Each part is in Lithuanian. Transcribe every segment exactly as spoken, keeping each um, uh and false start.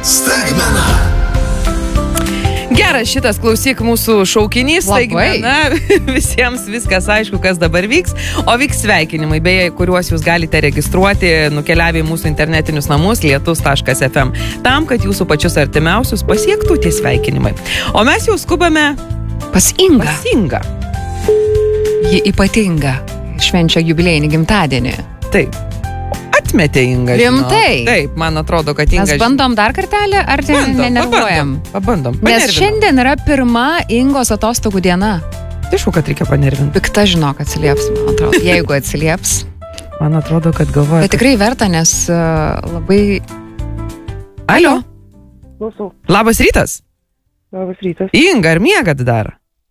Staigmena. Geras šitas, klausyk, mūsų šaukinys, staigmena, visiems viskas aišku, kas dabar vyks, o vyks sveikinimai, beje, kuriuos jūs galite registruoti, nukeliavę į mūsų internetinius namus lietus taškas ef em, tam, kad jūsų pačius artimiausius pasiektų tie sveikinimai. O mes jau skubame pas Ingą. Pas Ingą. Ji ypatinga, švenčia jubiliejinį gimtadienį. Taip. Atmetė Inga. Rimtai? Žinau. Taip, man atrodo, kad Inga... Mes bandom dar kartelį, ar tai nenervuojam? Pabandom, pabandom. Nes šiandien yra pirma Ingos atostogų diena. Aišku, kad reikia panervinti. Pikta, žinok, atsilieps, man atrodo. Jeigu atsilieps. Man atrodo, kad galvoja... Bet tikrai verta, nes uh, labai... Alio? Klausau. Labas rytas. Labas rytas. Inga, ar miegat dar?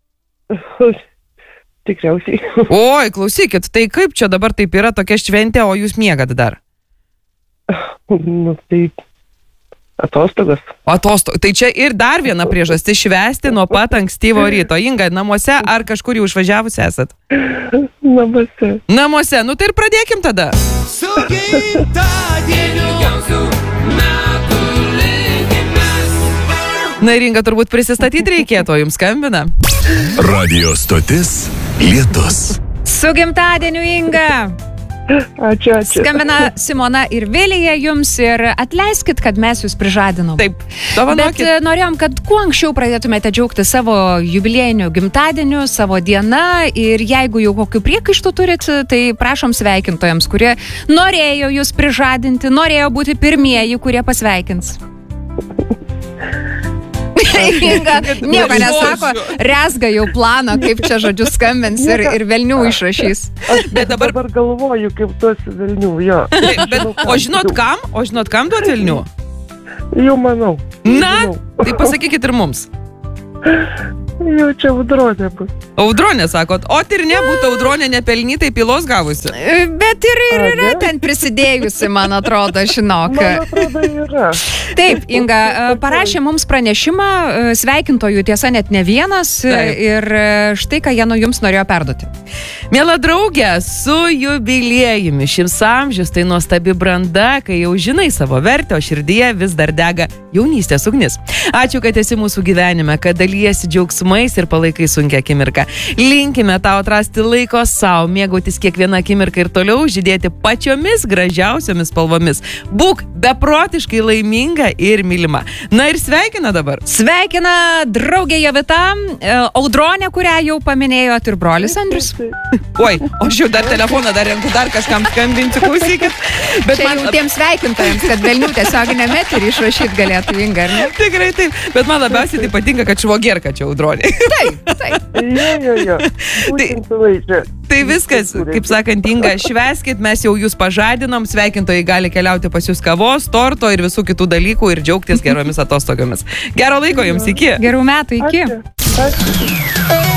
Tikriausiai. Oi, klausykit, tai kaip čia dabar taip yra tokia šventė, o jūs miegat dar? Nu, tai atostogas. Atostogos. Tai čia ir dar viena priežastis švęsti nuo pat ankstyvo ryto. Inga, namuose ar kažkur jau išvažiavus esat? Namuose. Namuose. Nu tai ir pradėkim tada. Su gimtadieniu jūsų metų linkimės. Na ir Inga, turbūt prisistatyti reikėtų, o jums skambina. Radio stotis Lietus. Su gimtadieniu, Inga! Ačiū, ačiū. Skambina Simona ir Vilija jums ir atleiskit, kad mes jūs prižadinom. Taip, dovanokit. Bet norėjom, kad kuo anksčiau pradėtumėte džiaugti savo jubiliejiniu gimtadieniu, savo diena ir jeigu jau kokių priekaištų turit, tai prašom sveikintojams, kurie norėjo jūs prižadinti, norėjo būti pirmieji, kurie pasveikins. Inga nieko nesako, rezga jau planą, kaip čia žodžiu skambins ir, ir velnių išrašys. Aš bet dabar, dabar galvoju, kaip tuos velnių, jo. Bet, bet, o žinot kam? O žinot kam duot velnių? Jau manau. Na, žinau. Tai pasakykit ir mums. Jau čia audronė bus. Audronė, sakot, o ir nebūtų audronė nepelnytai pilos gavusi. Bet ir, ir yra ten prisidėjusi, man atrodo, žinok. Man atrodo, yra. Taip, Inga, parašė mums pranešimą, sveikintojų tiesa net ne vienas. Taip. Ir štai, ką jie nuo jums norėjo perduoti. Miela draugė, su jubiliejumi šimtas amžius, tai nuostabi branda, kai jau žinai savo vertę, o širdyje vis dar dega jaunystės ugnis. Ačiū, kad esi mūsų gyvenime, kad dalyjasi džiaugsmais ir palaikai sunkia akimirka. Linkime tau atrasti laiko savo, mėgautis kiekvieną akimirką ir toliau žydėti pačiomis gražiausiomis spalvomis. Būk beprotiškai laiminga ir mylima. Na ir sveikina dabar. Sveikina draugė Jovita, Audronė, kurią jau paminėjot, ir brolis Andrius. Oi, o aš jau dar telefoną dar renku, dar kažkam skambinti, klausykit. Bet čia man... jau tiems sveikintojams, kad velnių tiesioginiam eterį išrašyti galėtų, Inga, ar ne? Tikrai taip, bet man labiausiai tai patinka, kad švogerka čia Audronė. Taip, taip. Jo, jo, jo. Tai, tai viskas, kaip sakant, Inga, švęskit, mes jau jūs pažadinom, sveikintojai gali keliauti pas jūs kavos, torto ir visų kitų dalykų ir džiaugtis geromis atostogomis. Gero laiko jums, iki. Gerų metų, iki. Ačiū. Ačiū.